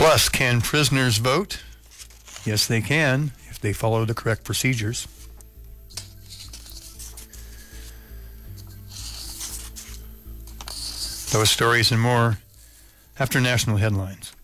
Plus, can prisoners vote? Yes, they can if they follow the correct procedures. Those stories and more after national headlines.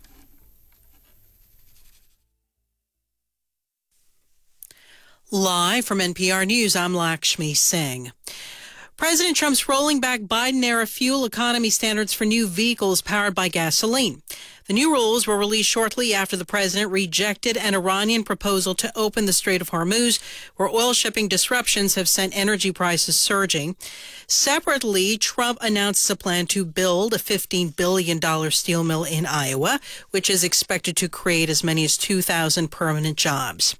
Live from NPR News, I'm Lakshmi Singh. President Trump's rolling back Biden-era fuel economy standards for new vehicles powered by gasoline. The new rules were released shortly after the president rejected an Iranian proposal to open the Strait of Hormuz, where oil shipping disruptions have sent energy prices surging. Separately, Trump announced a plan to build a $15 billion steel mill in Iowa, which is expected to create as many as 2,000 permanent jobs.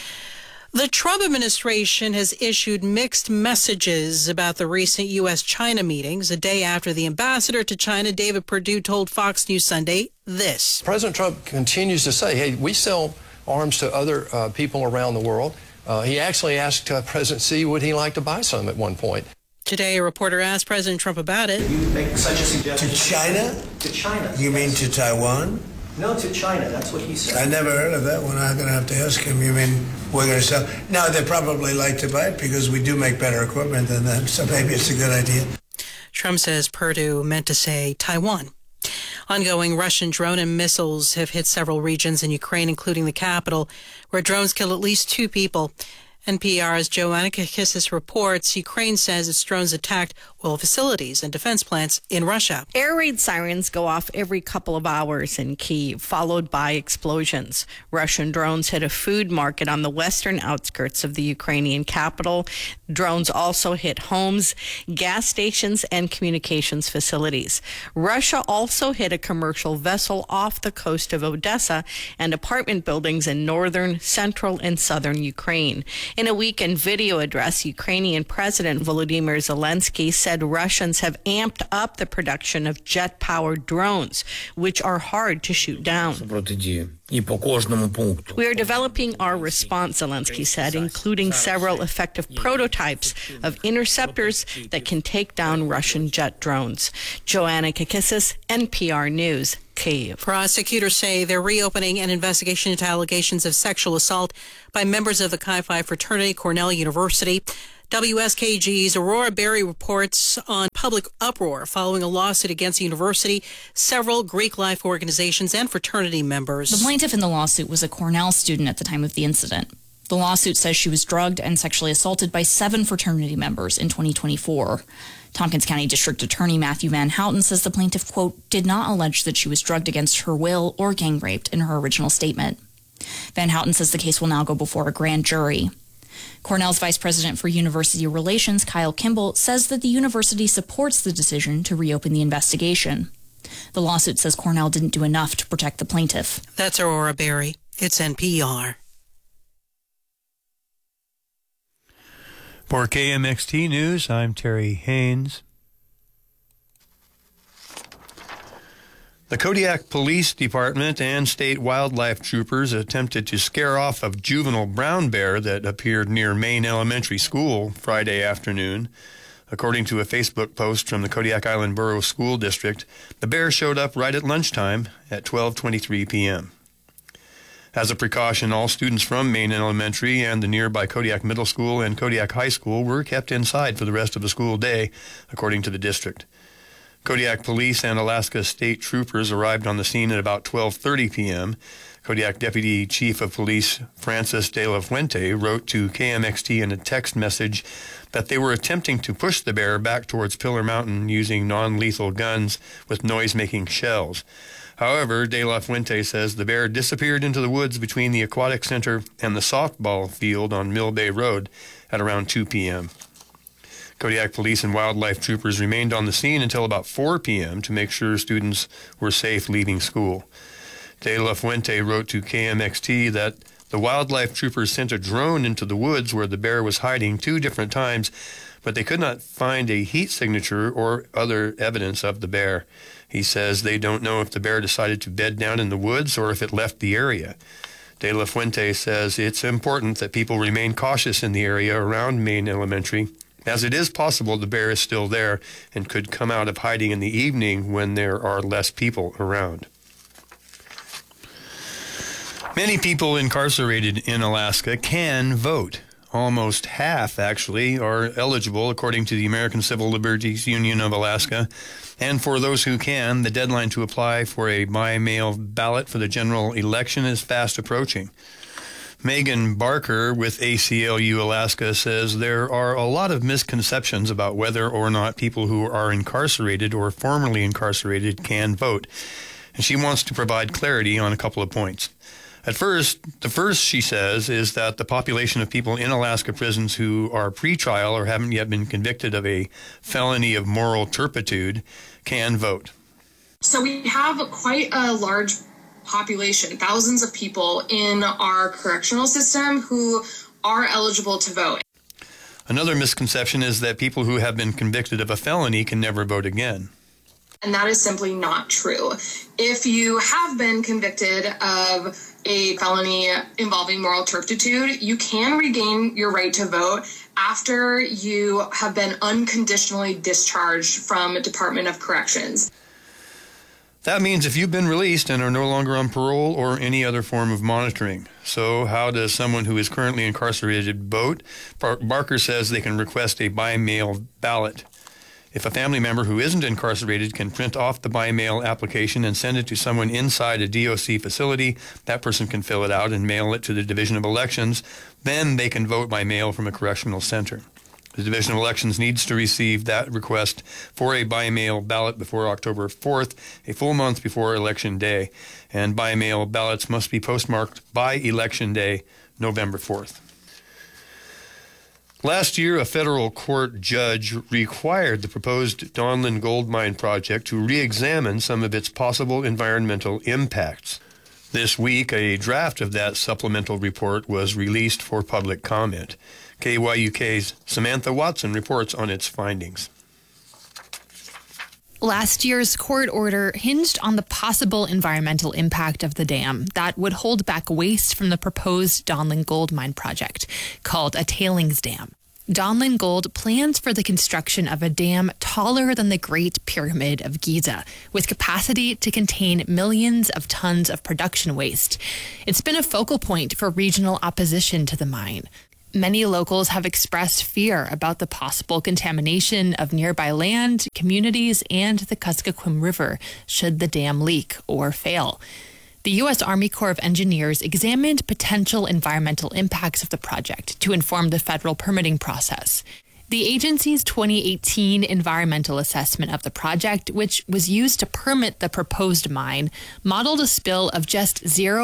The Trump administration has issued mixed messages about the recent U.S.-China meetings. A day after the ambassador to China, David Perdue, told Fox News Sunday this. President Trump continues to say, hey, we sell arms to other people around the world. He actually asked President Xi would he like to buy some at one point. Today, a reporter asked President Trump about it. You make such a suggestion. To China? To China. You mean to Taiwan? No, to China. That's what he said. I never heard of that one. I'm going to have to ask him. You mean we're going to sell? No, they probably like to buy it because we do make better equipment than them, so maybe it's a good idea. Trump says Perdue meant to say Taiwan. Ongoing Russian drone and missiles have hit several regions in Ukraine, including the capital, where drones killed at least 2 people. NPR's Joanna Kakissis reports Ukraine says its drones attacked oil facilities and defense plants in Russia. Air raid sirens go off every couple of hours in Kyiv, followed by explosions. Russian drones hit a food market on the western outskirts of the Ukrainian capital. Drones also hit homes, gas stations, and communications facilities. Russia also hit a commercial vessel off the coast of Odessa and apartment buildings in northern, central, and southern Ukraine. In a weekend video address, Ukrainian President Volodymyr Zelensky said Russians have amped up the production of jet-powered drones, which are hard to shoot down. We are developing our response, Zelensky said, including several effective prototypes of interceptors that can take down Russian jet drones. Joanna Kakissis, NPR News, Kyiv. Prosecutors say they're reopening an investigation into allegations of sexual assault by members of the Chi Phi fraternity, Cornell University. WSKG's Aurora Berry reports on public uproar following a lawsuit against the university, several Greek life organizations, and fraternity members. The plaintiff in the lawsuit was a Cornell student at the time of the incident. The lawsuit says she was drugged and sexually assaulted by 7 fraternity members in 2024. Tompkins County District Attorney Matthew Van Houten says the plaintiff, quote, did not allege that she was drugged against her will or gang raped in her original statement. Van Houten says the case will now go before a grand jury. Cornell's Vice President for University Relations, Kyle Kimball, says that the university supports the decision to reopen the investigation. The lawsuit says Cornell didn't do enough to protect the plaintiff. That's Aurora Berry. It's NPR. For KMXT News, I'm Terry Haynes. The Kodiak Police Department and state wildlife troopers attempted to scare off a juvenile brown bear that appeared near Maine Elementary School Friday afternoon. According to a Facebook post from the Kodiak Island Borough School District, the bear showed up right at lunchtime at 12:23 p.m. As a precaution, all students from Maine Elementary and the nearby Kodiak Middle School and Kodiak High School were kept inside for the rest of the school day, according to the district. Kodiak Police and Alaska State Troopers arrived on the scene at about 12:30 p.m. Kodiak Deputy Chief of Police Francis De La Fuente wrote to KMXT in a text message that they were attempting to push the bear back towards Pillar Mountain using non-lethal guns with noise-making shells. However, De La Fuente says the bear disappeared into the woods between the Aquatic Center and the softball field on Mill Bay Road at around 2 p.m. Kodiak Police and Wildlife Troopers remained on the scene until about 4 p.m. to make sure students were safe leaving school. De La Fuente wrote to KMXT that the Wildlife Troopers sent a drone into the woods where the bear was hiding 2 different times, but they could not find a heat signature or other evidence of the bear. He says they don't know if the bear decided to bed down in the woods or if it left the area. De La Fuente says it's important that people remain cautious in the area around Maine Elementary, as it is possible the bear is still there and could come out of hiding in the evening when there are less people around. Many people incarcerated in Alaska can vote. Almost half, actually, are eligible, according to the American Civil Liberties Union of Alaska. And for those who can, the deadline to apply for a by-mail ballot for the general election is fast approaching. Megan Barker with ACLU Alaska says there are a lot of misconceptions about whether or not people who are incarcerated or formerly incarcerated can vote. And she wants to provide clarity on a couple of points. The first, she says, is that the population of people in Alaska prisons who are pretrial or haven't yet been convicted of a felony of moral turpitude can vote. So we have quite a large population, thousands of people in our correctional system who are eligible to vote. Another misconception is that people who have been convicted of a felony can never vote again. And that is simply not true. If you have been convicted of a felony involving moral turpitude, you can regain your right to vote after you have been unconditionally discharged from Department of Corrections. That means if you've been released and are no longer on parole or any other form of monitoring. So how does someone who is currently incarcerated vote? Barker says they can request a by-mail ballot. If a family member who isn't incarcerated can print off the by-mail application and send it to someone inside a DOC facility, that person can fill it out and mail it to the Division of Elections. Then they can vote by mail from a correctional center. The Division of Elections needs to receive that request for a by-mail ballot before October 4th, a full month before Election Day. And by-mail ballots must be postmarked by Election Day, November 4th. Last year, a federal court judge required the proposed Donlin Gold Mine project to re-examine some of its possible environmental impacts. This week, a draft of that supplemental report was released for public comment. KYUK's Samantha Watson reports on its findings. Last year's court order hinged on the possible environmental impact of the dam that would hold back waste from the proposed Donlin Gold Mine project, called a tailings dam. Donlin Gold plans for the construction of a dam taller than the Great Pyramid of Giza, with capacity to contain millions of tons of production waste. It's been a focal point for regional opposition to the mine. Many locals have expressed fear about the possible contamination of nearby land, communities, and the Kuskokwim River should the dam leak or fail. The U.S. Army Corps of Engineers examined potential environmental impacts of the project to inform the federal permitting process. The agency's 2018 environmental assessment of the project, which was used to permit the proposed mine, modeled a spill of just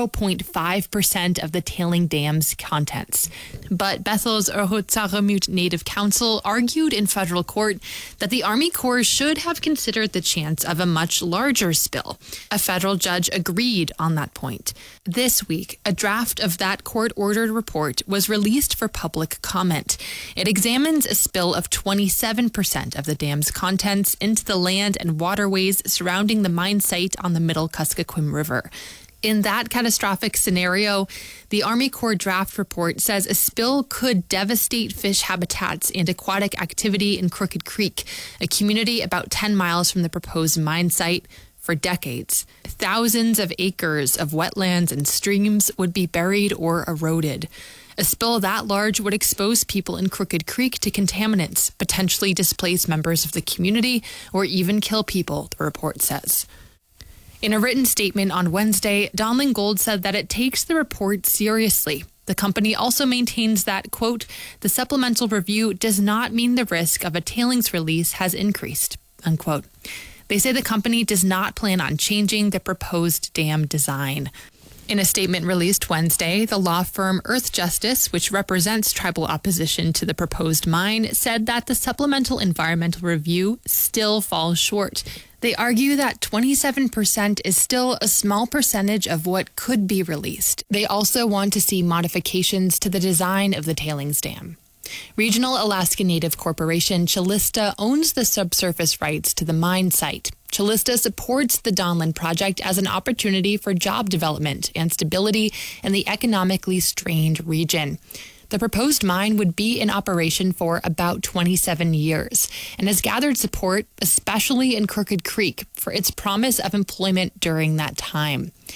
0.5% of the tailing dam's contents. But Bethel's Ohotsaremut Native Council argued in federal court that the Army Corps should have considered the chance of a much larger spill. A federal judge agreed on that point. This week, a draft of that court-ordered report was released for public comment. It examines a spill of 27% of the dam's contents into the land and waterways surrounding the mine site on the Middle Kuskokwim River. In that catastrophic scenario, the Army Corps draft report says a spill could devastate fish habitats and aquatic activity in Crooked Creek, a community about 10 miles from the proposed mine site, for decades. Thousands of acres of wetlands and streams would be buried or eroded. A spill that large would expose people in Crooked Creek to contaminants, potentially displace members of the community, or even kill people, the report says. In a written statement on Wednesday, Donlin Gold said that it takes the report seriously. The company also maintains that, quote, the supplemental review does not mean the risk of a tailings release has increased, unquote. They say the company does not plan on changing the proposed dam design. In a statement released Wednesday, the law firm Earth Justice, which represents tribal opposition to the proposed mine, said that the supplemental environmental review still falls short. They argue that 27% is still a small percentage of what could be released. They also want to see modifications to the design of the tailings dam. Regional Alaska Native Corporation Chilista owns the subsurface rights to the mine site. Chilista supports the Donlin project as an opportunity for job development and stability in the economically strained region. The proposed mine would be in operation for about 27 years and has gathered support, especially in Crooked Creek, for its promise of employment during that time.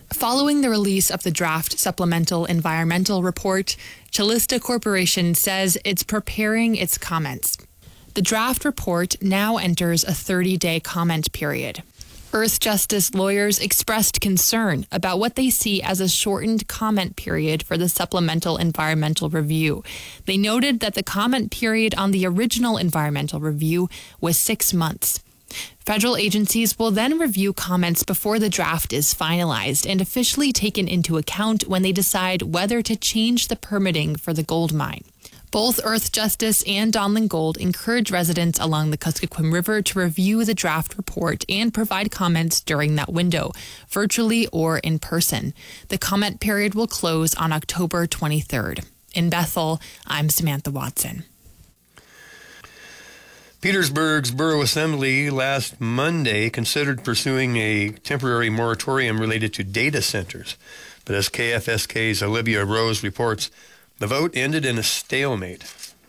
Following the release of the draft supplemental environmental report, Calista Corporation says it's preparing its comments. The draft report now enters a 30-day comment period. Earth Justice lawyers expressed concern about what they see as a shortened comment period for the supplemental environmental review. They noted that the comment period on the original environmental review was 6 months. Federal agencies will then review comments before the draft is finalized and officially taken into account when they decide whether to change the permitting for the gold mine. Both Earth Justice and Donlin Gold encourage residents along the Kuskokwim River to review the draft report and provide comments during that window, virtually or in person. The comment period will close on October 23rd. In Bethel, I'm Samantha Watson. Petersburg's Borough Assembly last Monday considered pursuing a temporary moratorium related to data centers. But as KFSK's Olivia Rose reports, the vote ended in a stalemate.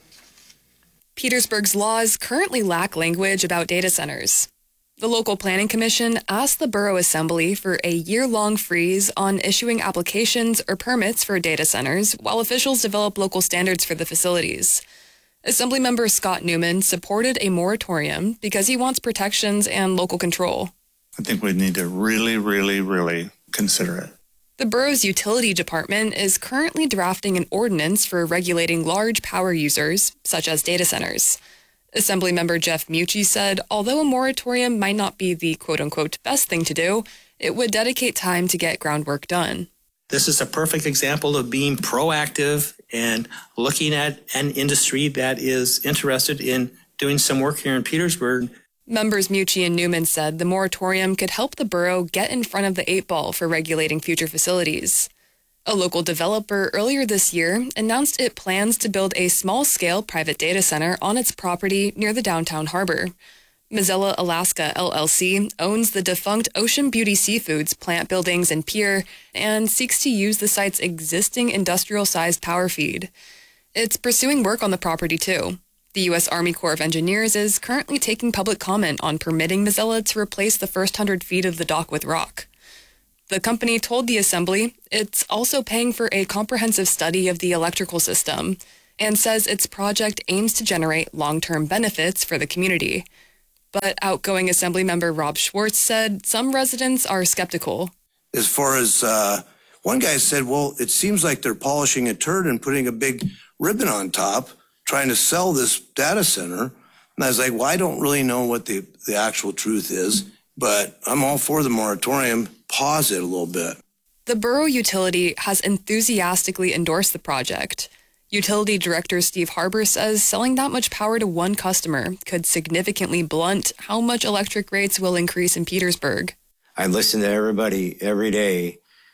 Petersburg's laws currently lack language about data centers. The local planning commission asked the Borough Assembly for a year-long freeze on issuing applications or permits for data centers while officials develop local standards for the facilities. Assemblymember Scott Newman supported a moratorium because he wants protections and local control. I think we need to really consider it. The borough's utility department is currently drafting an ordinance for regulating large power users, such as data centers. Assemblymember Jeff Mucci said, although a moratorium might not be the quote-unquote best thing to do, it would dedicate time to get groundwork done. This is a perfect example of being proactive and looking at an industry that is interested in doing some work here in Petersburg. Members Mucci and Newman said the moratorium could help the borough get in front of the 8 ball for regulating future facilities. A local developer earlier this year announced it plans to build a small-scale private data center on its property near the downtown harbor. Mozilla Alaska LLC owns the defunct Ocean Beauty Seafoods plant buildings and pier and seeks to use the site's existing industrial-sized power feed. It's pursuing work on the property, too. The U.S. Army Corps of Engineers is currently taking public comment on permitting Mozilla to replace the first 100 feet of the dock with rock. The company told the Assembly it's also paying for a comprehensive study of the electrical system and says its project aims to generate long-term benefits for the community. But outgoing Assemblymember Rob Schwartz said some residents are skeptical. As far as one guy said, well, it seems like they're polishing a turd and putting a big ribbon on top, trying to sell this data center. And I was like, well, I don't really know what the actual truth is, but I'm all for the moratorium. Pause it a little bit. The borough utility has enthusiastically endorsed the project. Utility Director Steve Harbour says selling that much power to one customer could significantly blunt how much electric rates will increase in Petersburg. I listen to everybody every day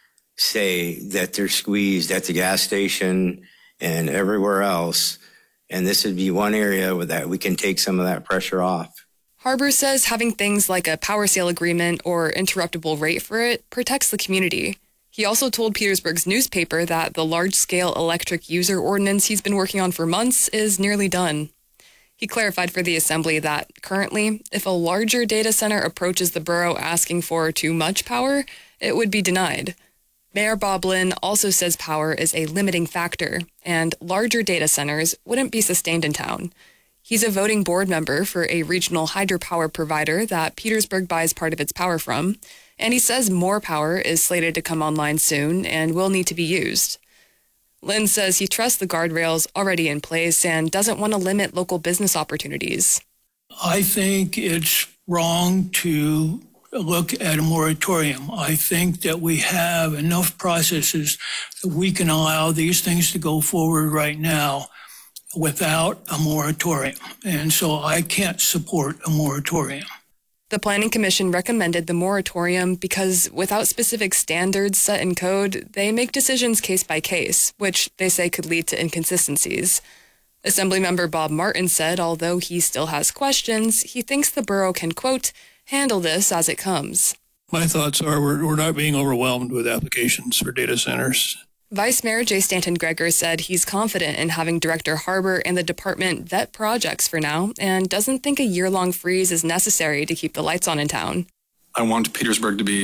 say that they're squeezed at the gas station and everywhere else, and this would be one area where that we can take some of that pressure off. Harbour says having things like a power sale agreement or interruptible rate for it protects the community. He also told Petersburg's newspaper that the large-scale electric user ordinance he's been working on for months is nearly done. He clarified for the Assembly that currently, if a larger data center approaches the borough asking for too much power, it would be denied. Mayor Bob Lynn also says power is a limiting factor, and larger data centers wouldn't be sustained in town. He's a voting board member for a regional hydropower provider that Petersburg buys part of its power from, and he says more power is slated to come online soon and will need to be used. Lynn says he trusts the guardrails already in place and doesn't want to limit local business opportunities. I think it's wrong to look at a moratorium. I think that we have enough processes that we can allow these things to go forward right now without a moratorium. And so I can't support a moratorium. The Planning Commission recommended the moratorium because without specific standards set in code, they make decisions case by case, which they say could lead to inconsistencies. Assemblymember Bob Martin said although he still has questions, he thinks the borough can, quote, handle this as it comes. My thoughts are we're not being overwhelmed with applications for data centers. Vice Mayor J. Stanton Gregor said he's confident in having Director Harbour and the department vet projects for now and doesn't think a year-long freeze is necessary to keep the lights on in town. I want Petersburg to be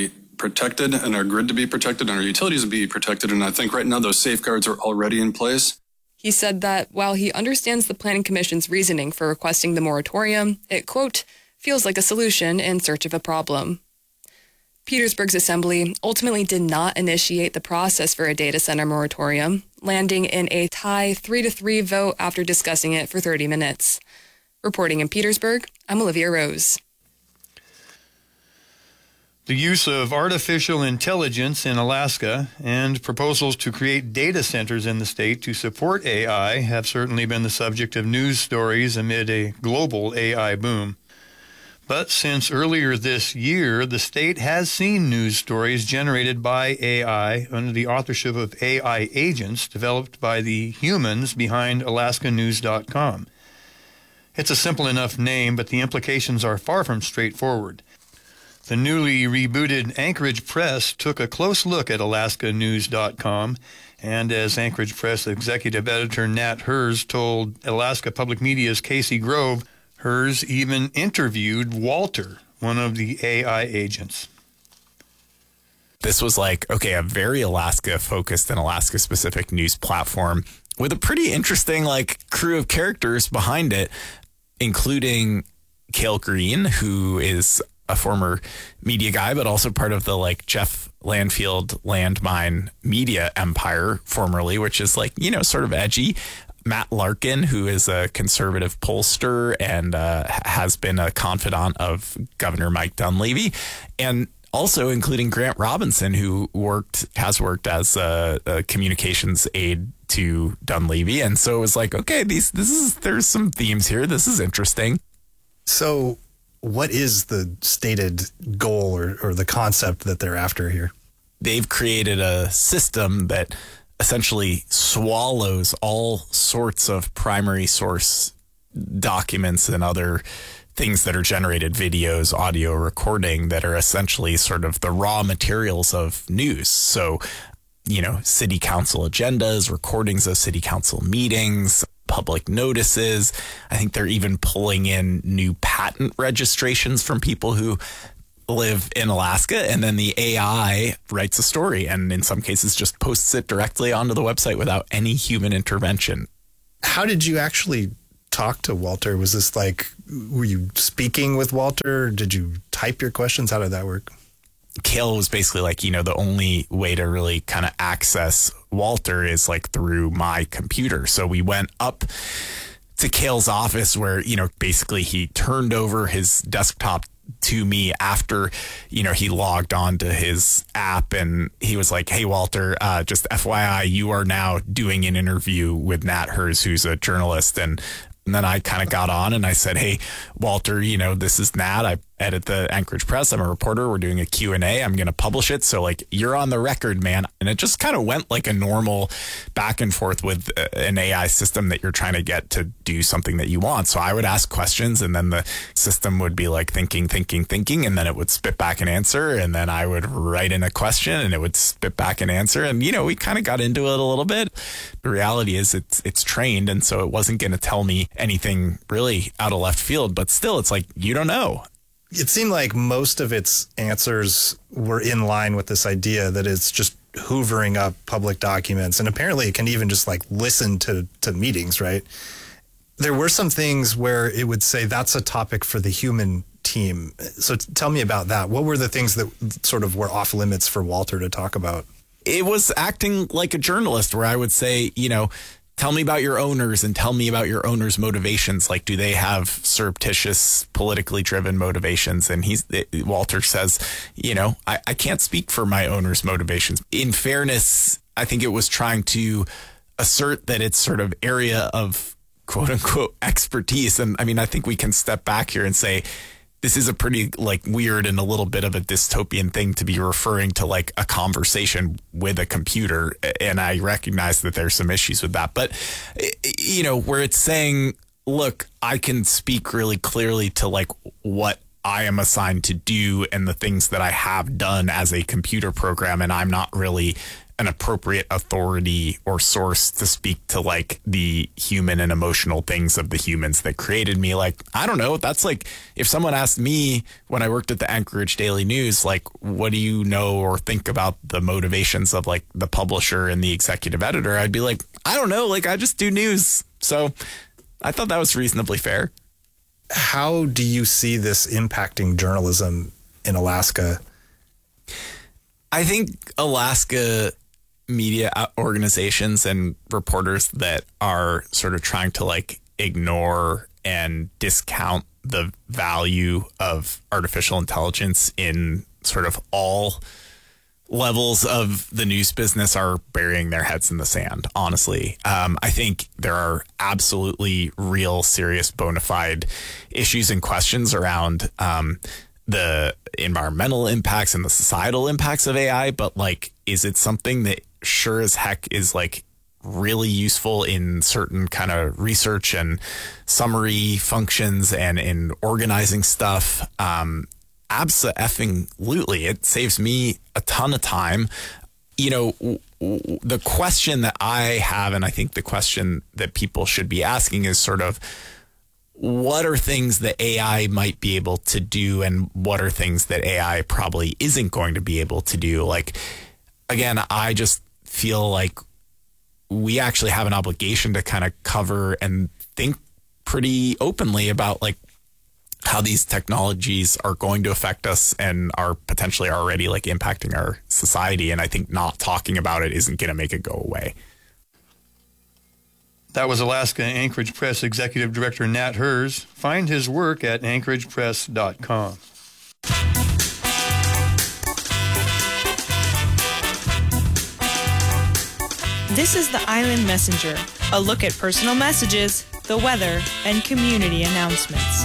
protected and our grid to be protected and our utilities to be protected. And I think right now those safeguards are already in place. He said that while he understands the Planning Commission's reasoning for requesting the moratorium, it, quote, feels like a solution in search of a problem. Petersburg's assembly ultimately did not initiate the process for a data center moratorium, landing in a tie 3-3 vote after discussing it for 30 minutes. Reporting in Petersburg, I'm Olivia Rose. The use of artificial intelligence in Alaska and proposals to create data centers in the state to support AI have certainly been the subject of news stories amid a global AI boom. But since earlier this year, the state has seen news stories generated by AI under the authorship of AI agents developed by the humans behind AlaskaNews.com. It's a simple enough name, but the implications are far from straightforward. The newly rebooted Anchorage Press took a close look at AlaskaNews.com, and as Anchorage Press executive editor Nat Herz told Alaska Public Media's Casey Grove, Herz even interviewed Walter, one of the AI agents. This was like, okay, a very Alaska-focused and Alaska-specific news platform with a pretty interesting crew of characters behind it, including Cale Green, who is a former media guy, but also part of the Jeff Landfield Landmine media empire formerly, which is sort of edgy. Matt Larkin, who is a conservative pollster and has been a confidant of Governor Mike Dunleavy, and also including Grant Robinson, who has worked as a communications aide to Dunleavy. And so it was okay, there's some themes here. This is interesting. So what is the stated goal or the concept that they're after here? They've created a system that essentially swallows all sorts of primary source documents and other things that are generated, videos, audio recording, that are essentially sort of the raw materials of news. So, city council agendas, recordings of city council meetings, public notices. I think they're even pulling in new patent registrations from people who live in Alaska, and then the AI writes a story and in some cases just posts it directly onto the website without any human intervention. How did you actually talk to Walter? Was this were you speaking with Walter? Did you type your questions? How did that work? Cale was basically the only way to really kind of access Walter is through my computer. So we went up to Cale's office where, basically he turned over his desktop to me after, he logged on to his app, and he was like, "Hey, Walter, just FYI, you are now doing an interview with Nat Herz, who's a journalist." And then I kind of got on and I said, "Hey, Walter, this is Nat. I edit the Anchorage Press. I'm a reporter. We're doing a Q&A. I'm going to publish it. So you're on the record, man." And it just kind of went like a normal back and forth with an AI system that you're trying to get to do something that you want. So I would ask questions, and then the system would be thinking, and then it would spit back an answer. And then I would write in a question and it would spit back an answer. And, we kind of got into it a little bit. The reality is it's trained. And so it wasn't going to tell me anything really out of left field, but still it's you don't know. It seemed like most of its answers were in line with this idea that it's just hoovering up public documents. And apparently it can even just listen to meetings, right? There were some things where it would say that's a topic for the human team. So tell me about that. What were the things that sort of were off limits for Walter to talk about? It was acting like a journalist where I would say, tell me about your owners and tell me about your owners' motivations. Do they have surreptitious, politically driven motivations? And Walter says, I can't speak for my owners' motivations. In fairness, I think it was trying to assert that it's sort of area of quote unquote expertise. And I mean, I think we can step back here and say, this is a pretty weird and a little bit of a dystopian thing to be referring to a conversation with a computer. And I recognize that there's some issues with that. But, where it's saying, look, I can speak really clearly to what I am assigned to do and the things that I have done as a computer program, and I'm not really an appropriate authority or source to speak to like the human and emotional things of the humans that created me. Like, I don't know. That's like if someone asked me when I worked at the Anchorage Daily News, like, what do you know or think about the motivations of like the publisher and the executive editor? I'd be like, I don't know. Like, I just do news. So I thought that was reasonably fair. How do you see this impacting journalism in Alaska? I think Alaska media organizations and reporters that are sort of trying to like ignore and discount the value of artificial intelligence in sort of all levels of the news business are burying their heads in the sand, honestly. I think there are absolutely real, serious, bona fide issues and questions around the environmental impacts and the societal impacts of AI. But like, is it something that sure as heck is like really useful in certain kind of research and summary functions and in organizing stuff? Abso-effing-lutely. It saves me a ton of time. You know, the question that I have, and I think the question that people should be asking is sort of, what are things that AI might be able to do and what are things that AI probably isn't going to be able to do? Like, again, I just feel like we actually have an obligation to kind of cover and think pretty openly about like how these technologies are going to affect us and are potentially already like impacting our society. And I think not talking about it isn't going to make it go away. That was Alaska Anchorage Press Executive Director Nat Herz. Find his work at anchoragepress.com. This is the Island Messenger, a look at personal messages, the weather, and community announcements.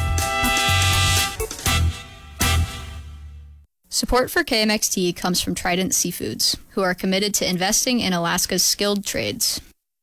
Support for KMXT comes from Trident Seafoods, who are committed to investing in Alaska's skilled trades.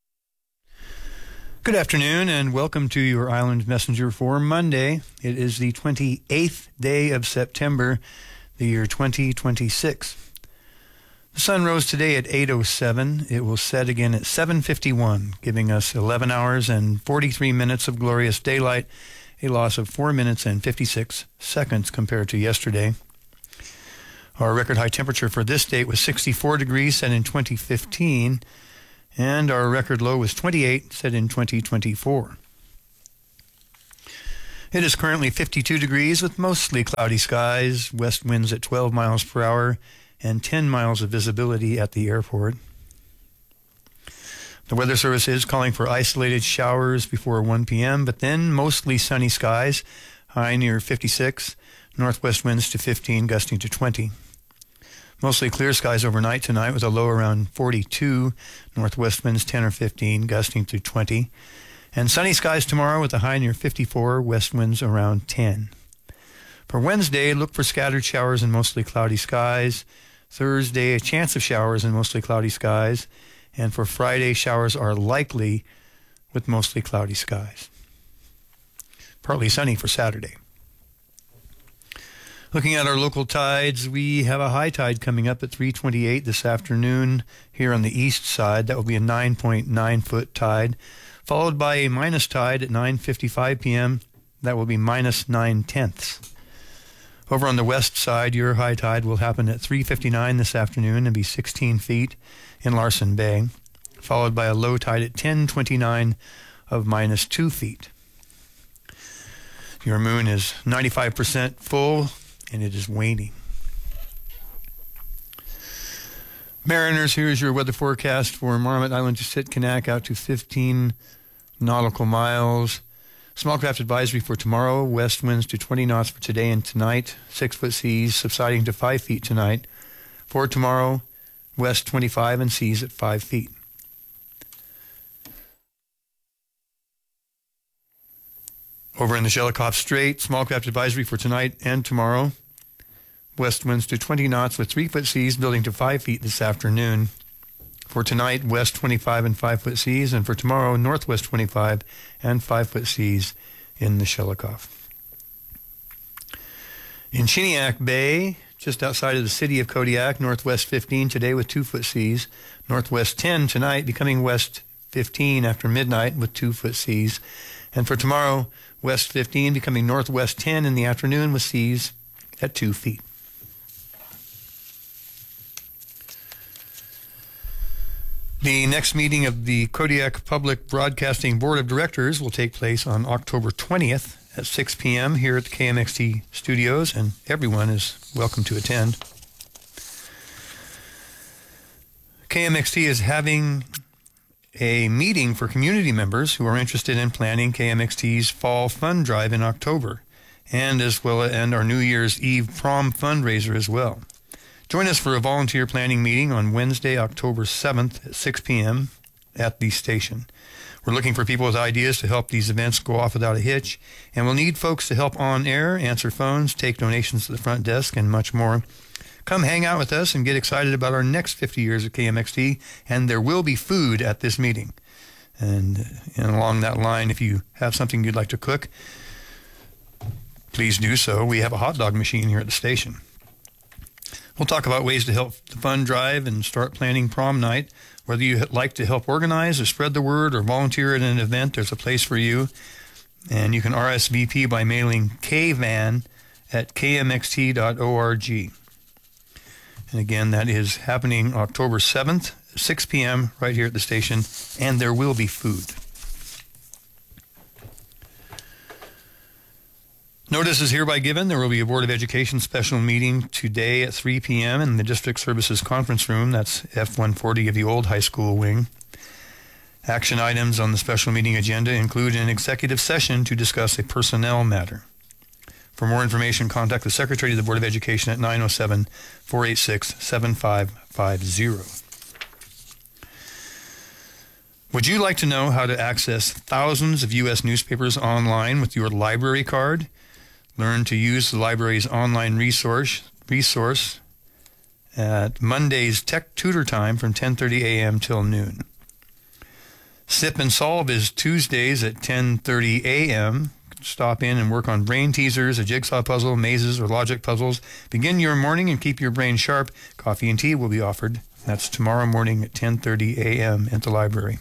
Good afternoon and welcome to your Island Messenger for Monday. It is the 28th day of September, the year 2026. The sun rose today at 8:07. It will set again at 7:51, giving us 11 hours and 43 minutes of glorious daylight, a loss of 4 minutes and 56 seconds compared to yesterday. Our record high temperature for this date was 64 degrees, set in 2015, and our record low was 28, set in 2024. It is currently 52 degrees with mostly cloudy skies, west winds at 12 miles per hour, and 10 miles of visibility at the airport. The Weather Service is calling for isolated showers before 1 p.m., but then mostly sunny skies, high near 56, northwest winds to 15, gusting to 20. Mostly clear skies overnight tonight with a low around 42, northwest winds 10 or 15, gusting to 20. And sunny skies tomorrow with a high near 54, west winds around 10. For Wednesday, look for scattered showers and mostly cloudy skies. Thursday, a chance of showers and mostly cloudy skies. And for Friday, showers are likely with mostly cloudy skies. Partly sunny for Saturday. Looking at our local tides, we have a high tide coming up at 3:28 this afternoon here on the east side. That will be a 9.9-foot tide, followed by a minus tide at 9:55 p.m. That will be minus 9/10. Over on the west side, your high tide will happen at 3:59 this afternoon and be 16 feet in Larsen Bay, followed by a low tide at 10:29 of minus 2 feet. Your moon is 95% full, and it is waning. Mariners, here's your weather forecast for Marmot Island to Sitkinak out to 15 nautical miles. Small craft advisory for tomorrow, west winds to 20 knots for today and tonight, 6-foot seas subsiding to 5 feet tonight. For tomorrow, west 25 and seas at 5 feet. Over in the Shelikof Strait, small craft advisory for tonight and tomorrow. West winds to 20 knots with 3-foot seas building to 5 feet this afternoon. For tonight, west 25 and 5-foot seas, and for tomorrow, northwest 25 and 5-foot seas in the Shelikof. In Chiniac Bay, just outside of the city of Kodiak, northwest 15 today with 2-foot seas. Northwest 10 tonight, becoming west 15 after midnight with 2-foot seas. And for tomorrow, west 15 becoming northwest 10 in the afternoon with seas at 2 feet. The next meeting of the Kodiak Public Broadcasting Board of Directors will take place on October 20th at 6 p.m. here at the KMXT studios, and everyone is welcome to attend. KMXT is having a meeting for community members who are interested in planning KMXT's Fall Fund Drive in October, and our New Year's Eve prom fundraiser as well. Join us for a volunteer planning meeting on Wednesday, October 7th at 6 p.m. at the station. We're looking for people with ideas to help these events go off without a hitch, and we'll need folks to help on air, answer phones, take donations to the front desk, and much more. Come hang out with us and get excited about our next 50 years of KMXT, and there will be food at this meeting. And along that line, if you have something you'd like to cook, please do so. We have a hot dog machine here at the station. We'll talk about ways to help the fund drive and start planning prom night. Whether you like to help organize or spread the word or volunteer at an event, there's a place for you. And you can RSVP by mailing KVAN at kmxt.org. And again, that is happening October 7th, 6 p.m. right here at the station, and there will be food. Notice is hereby given. There will be a Board of Education special meeting today at 3 p.m. in the District Services Conference Room. That's F-140 of the old high school wing. Action items on the special meeting agenda include an executive session to discuss a personnel matter. For more information, contact the Secretary of the Board of Education at 907-486-7550. Would you like to know how to access thousands of U.S. newspapers online with your library card? Learn to use the library's online resource at Monday's Tech Tutor Time from 10:30 a.m. till noon. Sip and Solve is Tuesdays at 10:30 a.m. Stop in and work on brain teasers, a jigsaw puzzle, mazes, or logic puzzles. Begin your morning and keep your brain sharp. Coffee and tea will be offered. That's tomorrow morning at 10:30 a.m. at the library.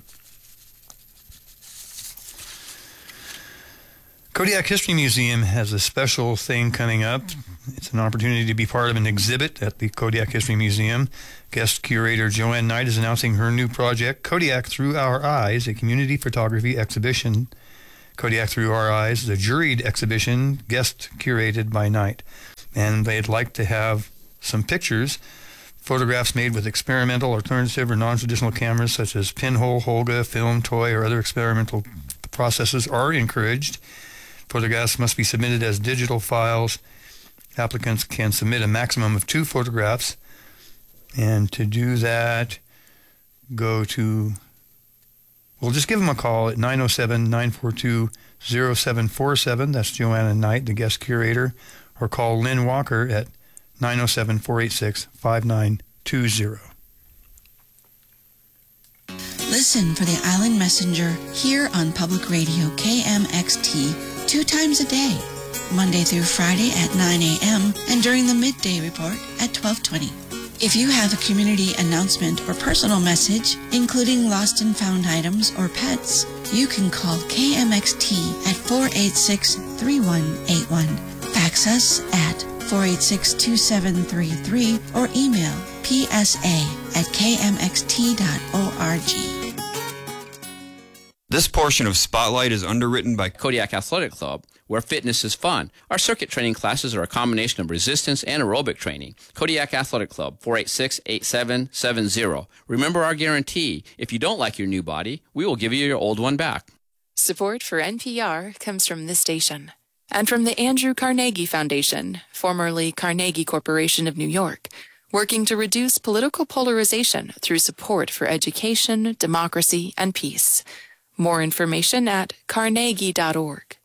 Kodiak History Museum has a special thing coming up. It's an opportunity to be part of an exhibit at the Kodiak History Museum. Guest curator Joanne Knight is announcing her new project, Kodiak Through Our Eyes, a community photography exhibition. Kodiak Through Our Eyes is a juried exhibition, guest curated by Knight. And they'd like to have some pictures, photographs made with experimental, alternative, or non-traditional cameras such as pinhole, Holga, film, toy, or other experimental processes are encouraged. Photographs must be submitted as digital files. Applicants can submit a maximum of 2 photographs. And to do that, we'll just give them a call at 907-942-0747. That's Joanna Knight, the guest curator. Or call Lynn Walker at 907-486-5920. Listen for the Island Messenger here on Public Radio KMXT 2 times a day, Monday through Friday at 9 a.m. and during the midday report at 12:20. If you have a community announcement or personal message, including lost and found items or pets, you can call KMXT at 486-3181. Fax us at 486-2733 or email psa@kmxt.org. This portion of Spotlight is underwritten by Kodiak Athletic Club, where fitness is fun. Our circuit training classes are a combination of resistance and aerobic training. Kodiak Athletic Club, 486-8770. Remember our guarantee. If you don't like your new body, we will give you your old one back. Support for NPR comes from this station and from the Andrew Carnegie Foundation, formerly Carnegie Corporation of New York, working to reduce political polarization through support for education, democracy, and peace. More information at carnegie.org.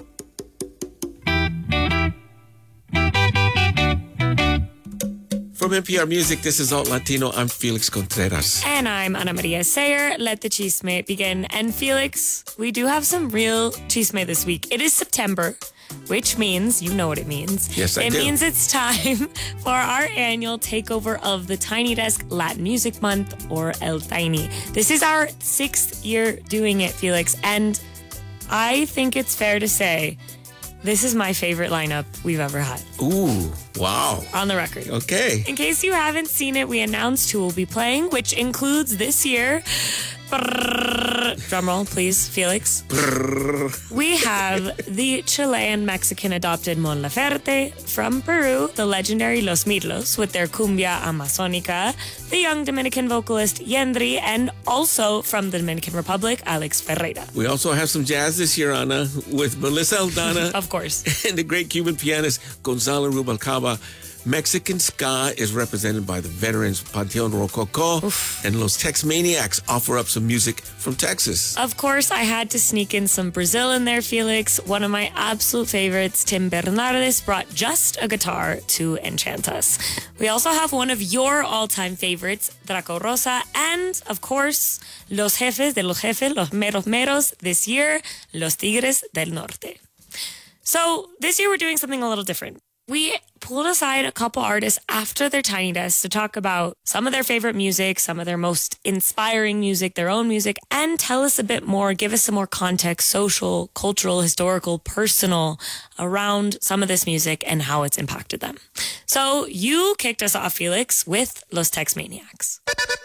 From NPR Music, this is Alt Latino. I'm Felix Contreras. And I'm Ana Maria Sayer. Let the chisme begin. And Felix, we do have some real chisme this week. It is September, which means, you know what it means. Yes, I do. It means it's time for our annual takeover of the Tiny Desk Latin Music Month, or El Tiny. This is our 6th year doing it, Felix. And I think it's fair to say this is my favorite lineup we've ever had. Ooh, wow. On the record. Okay. In case you haven't seen it, we announced who will be playing, which includes this year. Drumroll, please, Felix. We have the Chilean-Mexican adopted Mon Laferte, from Peru, the legendary Los Mirlos with their Cumbia Amazonica, the young Dominican vocalist Yendri, and also from the Dominican Republic, Alex Ferreira. We also have some jazz this year, Ana, with Melissa Aldana. Of course. And the great Cuban pianist Gonzalo Rubalcaba. Mexican ska is represented by the veterans Panteon Rococo, and Los Tex Maniacs offer up some music from Texas. Of course, I had to sneak in some Brazil in there, Felix. One of my absolute favorites, Tim Bernardes, brought just a guitar to enchant us. We also have one of your all-time favorites, Draco Rosa, and, of course, Los Jefes de los Jefes, Los Meros Meros, this year, Los Tigres del Norte. So this year we're doing something a little different. We pulled aside a couple artists after their Tiny Desk to talk about some of their favorite music, some of their most inspiring music, their own music, and tell us a bit more, give us some more context, social, cultural, historical, personal, around some of this music and how it's impacted them. So you kicked us off, Felix, with Los Tex Maniacs.